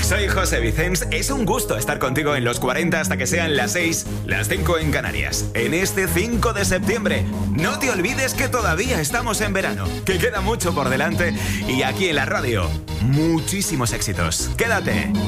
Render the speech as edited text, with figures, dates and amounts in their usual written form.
Soy José Vicens. Es un gusto estar contigo en los 40 hasta que sean las 6, las 5 en Canarias. En este 5 de septiembre. No te olvides que todavía estamos en verano, que queda mucho por delante y aquí en la radio, muchísimos éxitos. Quédate.